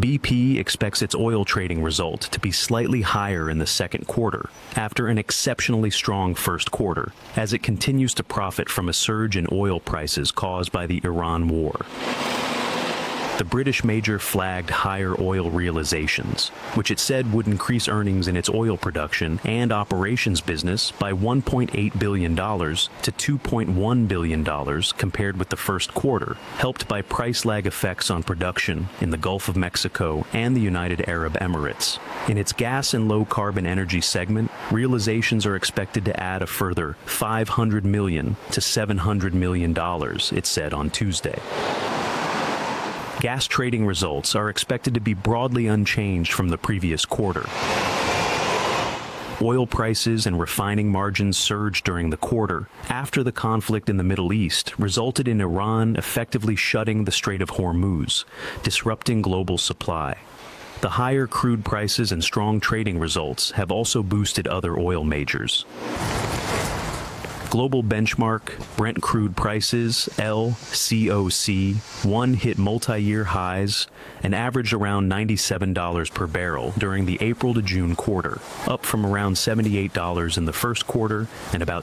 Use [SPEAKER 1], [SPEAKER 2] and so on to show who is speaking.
[SPEAKER 1] BP expects its oil trading result to be slightly higher in the second quarter, after an exceptionally strong first quarter, as it continues to profit from a surge in oil prices caused by the Iran war. The British major flagged higher oil realizations, which it said would increase earnings in its oil production and operations business by $1.8 billion to $2.1 billion compared with the first quarter, helped by price lag effects on production in the Gulf of Mexico and the United Arab Emirates. In its gas and low-carbon energy segment, realizations are expected to add a further $500 million to $700 million, it said on Tuesday. Gas trading results are expected to be broadly unchanged from the previous quarter. Oil prices and refining margins surged during the quarter after the conflict in the Middle East resulted in Iran effectively shutting the Strait of Hormuz, disrupting global supply. The higher crude prices and strong trading results have also boosted other oil majors. Global benchmark Brent crude prices, LCOC, hit multi-year highs and averaged around $97 per barrel during the April to June quarter, up from around $78 in the first quarter and about